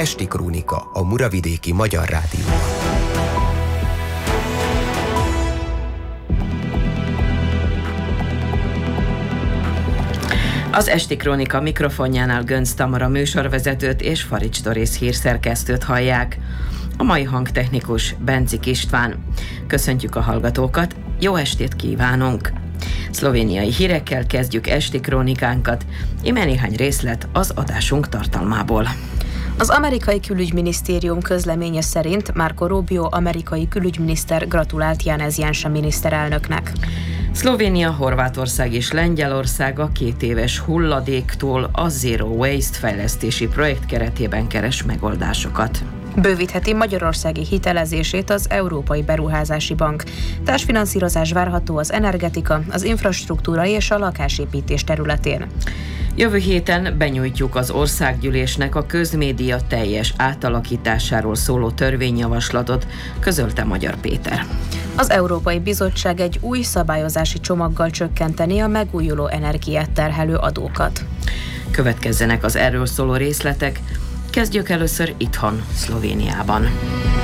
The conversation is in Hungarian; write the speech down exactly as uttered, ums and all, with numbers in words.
Esti Krónika, a Muravidéki Magyar Rádióban. Az Esti Krónika mikrofonjánál Gönc Tamara műsorvezetőt és Farics Doris hírszerkesztőt hallják. A mai hangtechnikus Benczik István. Köszöntjük a hallgatókat, jó estét kívánunk! Szlovéniai hírekkel kezdjük esti krónikánkat, íme néhány részlet az adásunk tartalmából. Az amerikai külügyminisztérium közleménye szerint Marco Rubio amerikai külügyminiszter gratulált Janez Janša miniszterelnöknek. Szlovénia, Horvátország és Lengyelország a két éves hulladéktól a Zero Waste fejlesztési projekt keretében keres megoldásokat. Bővítheti magyarországi hitelezését az Európai Beruházási Bank. Társfinanszírozás várható az energetika, az infrastruktúra és a lakásépítés területén. Jövő héten benyújtjuk az országgyűlésnek a közmédia teljes átalakításáról szóló törvényjavaslatot, közölte Magyar Péter. Az Európai Bizottság egy új szabályozási csomaggal csökkenteni a megújuló energiát terhelő adókat. Következzenek az erről szóló részletek. Kezdjük először itthon, Szlovéniában.